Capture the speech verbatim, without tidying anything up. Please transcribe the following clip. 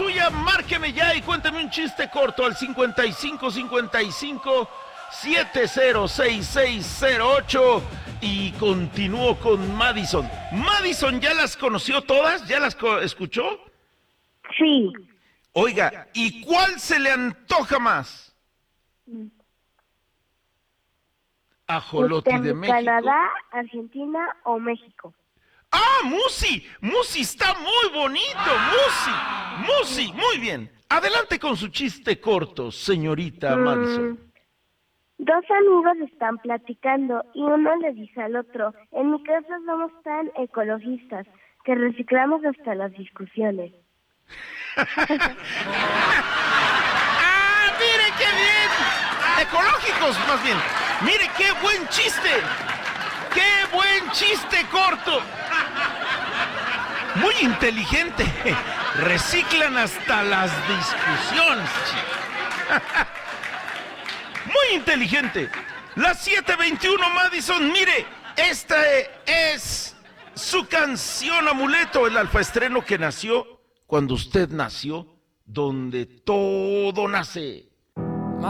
suya, márqueme ya y cuénteme un chiste corto al cincuenta y cinco cincuenta y cinco setenta sesenta y seis cero ocho y continúo con Madison. Madison, ¿ya las conoció todas? ¿Ya las escuchó? Sí. Oiga, ¿y cuál se le antoja más? Ajoloti de México. ¿Canadá, Argentina o México? ¡Ah, Musi! ¡Musi está muy bonito! ¡Musi! ¡Musi! Muy bien. Adelante con su chiste corto, señorita Mm, Madison. Dos amigos están platicando y uno le dice al otro, en mi casa somos tan ecologistas que reciclamos hasta las discusiones. ¡Ah, mire qué bien! Ecológicos, más bien. Mire qué buen chiste. ¡Qué buen chiste corto! Muy inteligente. Reciclan hasta las discusiones. Muy inteligente. Las siete veintiuno, Madison. Mire, esta es su canción amuleto, el alfaestreno que nació cuando usted nació, donde todo nace.